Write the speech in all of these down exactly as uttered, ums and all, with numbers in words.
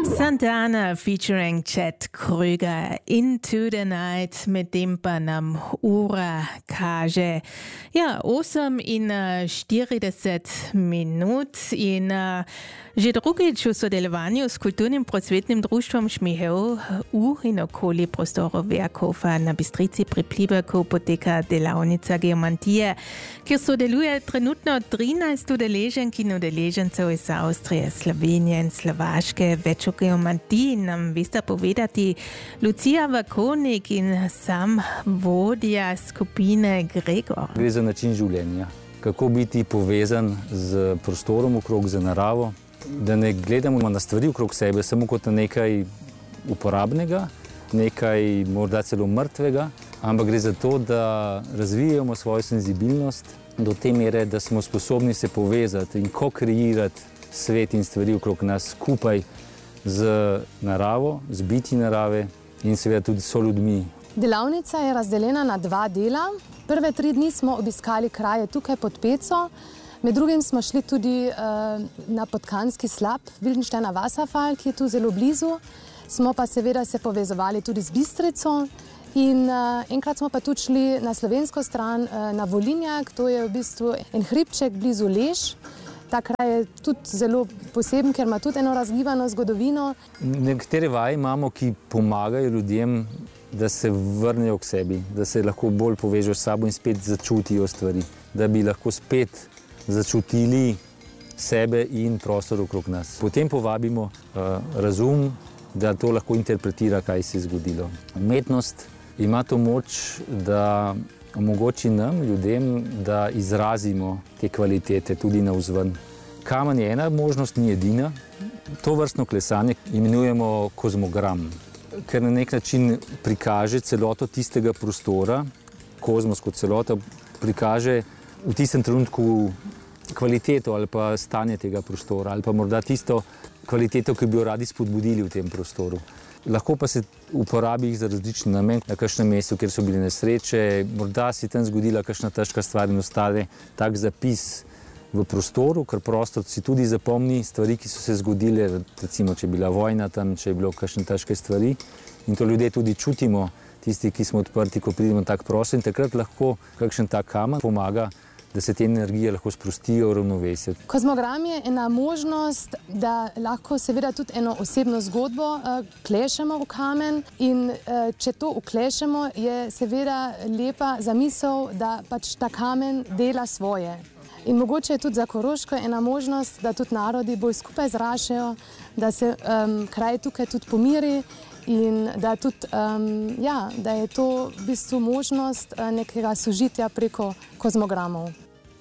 Santana featuring Chad Kroeger, Into the Night, med tem pa nam ura kaže. Ja, osem in štirideset minut in uh, že drugič v sodelovanju s kulturnim prosvetnim društvom Šmihev v in okoli prostorov Verkhofa na Bistrici pri Pliberku poteka delavnica geomantije, kjer sodeluje trenutno trinajst udeleženk in udeležencev iz Avstrije, Slovenije in Slovaške. Več o geomantiji nam veste povedati Lucija Vakonik in sam vodja skupine Gregor. Gre za način življenja, kako biti povezan z prostorom okrog, z naravo, da ne gledamo na stvari okrog sebe samo kot na nekaj uporabnega, nekaj morda celo mrtvega, ampak gre za to, da razvijamo svojo senzibilnost do te mere, da smo sposobni se povezati in ko-kreirati svet in stvari okrog nas skupaj z naravo, z bitji narave in seveda tudi so ljudmi. Delavnica je razdeljena na dva dela. Prve tri dni smo obiskali kraje tukaj pod Peco. Med drugim smo šli tudi uh, na Podkanski slap, Wildensteiner Wasserfall, ki je tu zelo blizu. Smo pa seveda se povezovali tudi z Bistrico in uh, enkrat smo pa tudi šli na slovensko stran uh, na Volinjak, to je v bistvu en hribček blizu Lež. Ta kraj je tudi zelo poseben, ker ima tudi eno razgibano zgodovino. Nekatere vaje imamo, ki pomagajo ljudem, da se vrnejo k sebi, da se lahko bolj povežejo s sabo in spet začutijo stvari, da bi lahko spet začutili sebe in prostor okrog nas. Potem povabimo uh, razum, da to lahko interpretira, kaj se je zgodilo. Umetnost ima to moč, da omogoči nam, ljudem, da izrazimo te kvalitete tudi navzven. Kamen je ena možnost, ni edina. To vrstno klesanje imenujemo kozmogram, ker na nek način prikaže celoto tistega prostora, kozmos kot celota prikaže v tistem trenutku kvaliteto ali pa stanje tega prostora ali pa morda tisto kvaliteto, ki bi jo radi spodbudili v tem prostoru. Lahko pa se uporabi jih za različne namene, na kakšnem mestu, kjer so bile nesreče, morda si tam zgodila kakšna težka stvar in ostane tak zapis v prostoru, ker prostor si tudi zapomni stvari, ki so se zgodile, recimo, če je bila vojna tam, če je bilo kakšne težke stvari. In to ljudje tudi čutimo, tisti, ki smo odprti, ko pridemo tak prostor in takrat lahko kakšen tak kamen pomaga, da se te energije lahko sprostijo v ravnovesje. Kozmogram je ena možnost, da lahko seveda tudi eno osebno zgodbo uh, klešemo v kamen in uh, če to uklešemo, je seveda lepa zamisel, da pač ta kamen dela svoje. In mogoče je tudi za Koroško ena možnost, da tudi narodi bolj skupaj zrašajo, da se um, kraj tukaj tudi pomiri in da, tudi, um, ja, da je to v bistvu možnost uh, nekega sožitja preko kozmogramov.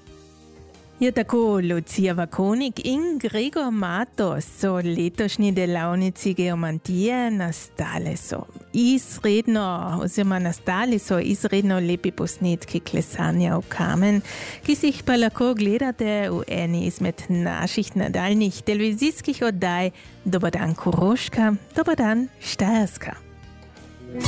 Je tako Lucija Vakonik in Gregor Matos so letošnji delavnici geomantije nastale so izredno, oziroma nastali so izredno lepi posnetki klesanja v kamen, ki si jih pa lahko gledate v eni izmed naših nadaljnjih televizijskih oddaj Dober dan Koroška, Dober dan Štajerska.